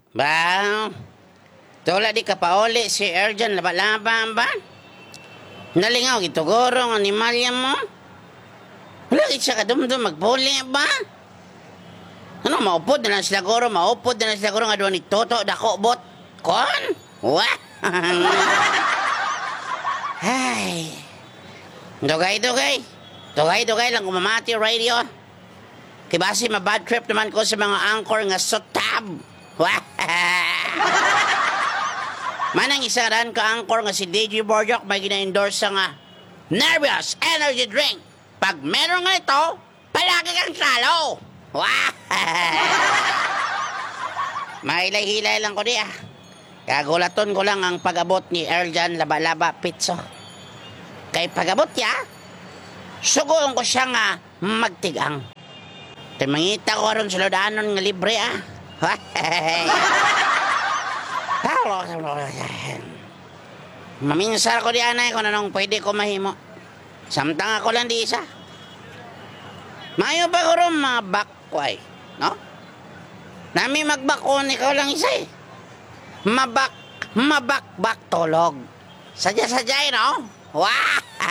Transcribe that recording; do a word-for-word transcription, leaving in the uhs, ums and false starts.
Ba, tula di ka pauli si Erjan laba-laba ba? Nalingaw gituguro ang animalya mo? Wala siya kadumdum magbuli ba? Ano, maupod na lang sila guro, maupod na lang sila guro nga doon ni Toto, dako bot. Kon? Wah! Ay. Dugay, dugay. Dugay, dugay lang kumamati radio. Kibasi ma-bad trip naman ko sa mga anchor nga sotab. Wah! Manang isa ran ka anchor nga si D J Borjok may gina-endorse nga Nervous Energy Drink. Pag meron nga ito, palagi kang salo. Wah! Mahilay-hilay lang ko di ah. Kagulaton ko lang ang pag-abot ni Erjan Laba-Laba Pizzo. Kay pag-abot ya, sugoon ko siya nga magtigang. Timangita ko ron sa lodanon nga libre ah. Maminsar ko di anay kung anong pwede ko mahimo. Samtang ako lang di isa. Mayo pa ko ron mga bakway, no? Nami magbakon, ikaw lang isa eh. Mabak, mabakbak tolog. Sadya-sadya eh, no? Wah!